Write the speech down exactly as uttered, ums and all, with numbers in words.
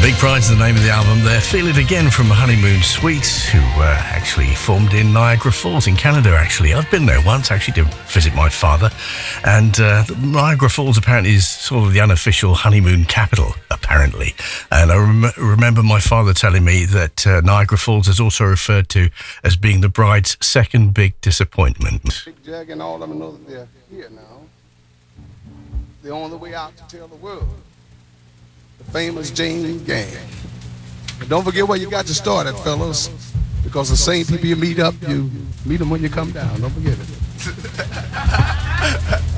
Big Pride's the name of the album there. Feel It Again from Honeymoon Suite, who uh, actually formed in Niagara Falls in Canada, actually. I've been there once, actually, to visit my father. And uh, Niagara Falls apparently is sort of the unofficial honeymoon capital, apparently. And I rem- remember my father telling me that uh, Niagara Falls is also referred to as being the bride's second big disappointment. Big Jag and all of them know that they're here now. They're on the way out to tell the world. The famous James Gang. But don't forget where you got to start at, fellas, because the same people you meet up, you meet them when you come down. Don't forget it.